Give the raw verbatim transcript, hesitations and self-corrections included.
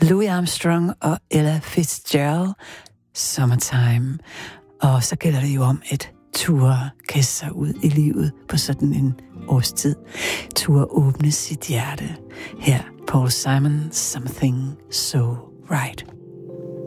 Louis Armstrong og Ella Fitzgerald, Summertime. Og så gælder det jo om et turde kaste sig ud i livet på sådan en årstid. Turde åbne sit hjerte. Her Paul Simon, Something So Right.